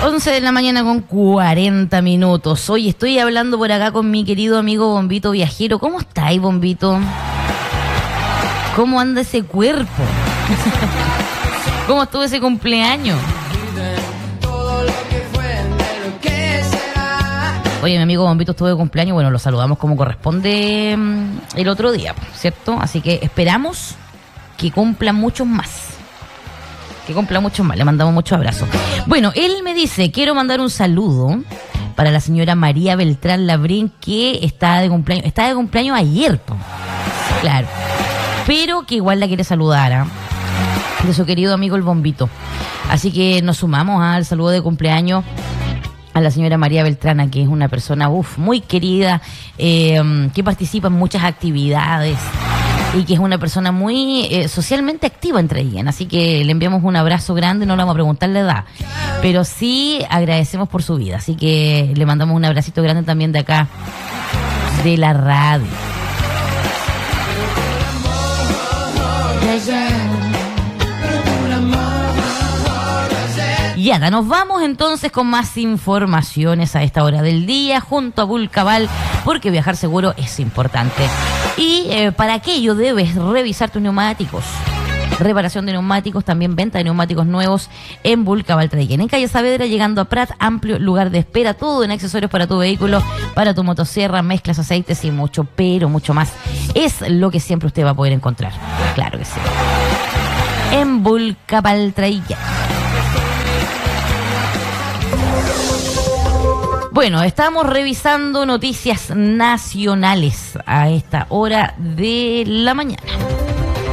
11 de la mañana con 40 minutos. Hoy estoy hablando por acá con mi querido amigo Bombito Viajero. ¿Cómo estáis, Bombito? ¿Cómo anda ese cuerpo? ¿Cómo estuvo ese cumpleaños? Oye, mi amigo Bombito estuvo de cumpleaños. Bueno, lo saludamos como corresponde el otro día, ¿cierto? Así que esperamos que cumpla muchos más. Le mandamos muchos abrazos. Bueno, él me dice, quiero mandar un saludo para la señora María Beltrán Labrín, que está de cumpleaños ayer, po. Claro, pero que igual la quiere saludar, de su querido amigo el Bombito. Así que nos sumamos al saludo de cumpleaños a la señora María Beltrana, que es una persona muy querida, que participa en muchas actividades y que es una persona muy socialmente activa entre ellas. Así que le enviamos un abrazo grande, no le vamos a preguntar la edad, pero sí agradecemos por su vida. Así que le mandamos un abracito grande también de acá, de la radio. Y ahora nos vamos entonces con más informaciones a esta hora del día junto a Vulcaval, porque viajar seguro es importante. Y para aquello debes revisar tus neumáticos. Reparación de neumáticos, también venta de neumáticos nuevos en Vulcaval Traiguén. En calle Saavedra, llegando a Prat, amplio lugar de espera, todo en accesorios para tu vehículo, para tu motosierra, mezclas, aceites y mucho, pero mucho más. Es lo que siempre usted va a poder encontrar. Claro que sí. En Vulcaval Traiguén. Bueno, estamos revisando noticias nacionales a esta hora de la mañana.